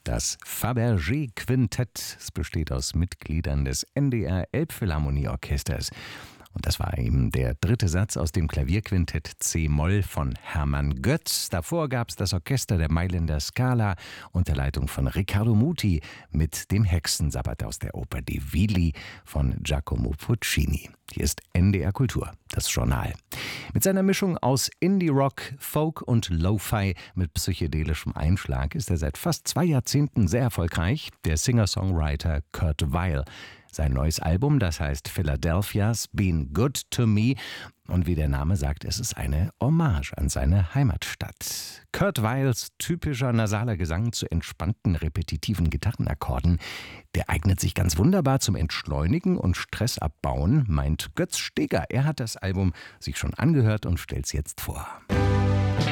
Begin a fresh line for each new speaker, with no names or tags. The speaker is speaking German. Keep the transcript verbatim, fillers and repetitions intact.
Das Fabergé-Quintett. Es besteht aus Mitgliedern des N D R Elbphilharmonieorchesters. Und das war eben der dritte Satz aus dem Klavierquintett C-Moll von Hermann Götz. Davor gab es das Orchester der Mailänder Scala unter Leitung von Riccardo Muti mit dem Hexensabbat aus der Oper Die Willi von Giacomo Puccini. Hier ist N D R Kultur, das Journal. Mit seiner Mischung aus Indie-Rock, Folk und Lo-Fi mit psychedelischem Einschlag ist er seit fast zwei Jahrzehnten sehr erfolgreich, der Singer-Songwriter Kurt Weill. Sein neues Album, das heißt Philadelphia's Been Good to Me. Und wie der Name sagt, es ist eine Hommage an seine Heimatstadt. Kurt Weills typischer nasaler Gesang zu entspannten, repetitiven Gitarrenakkorden, der eignet sich ganz wunderbar zum Entschleunigen und Stress abbauen, meint Götz Steger. Er hat das Album sich schon angehört und stellt es jetzt vor.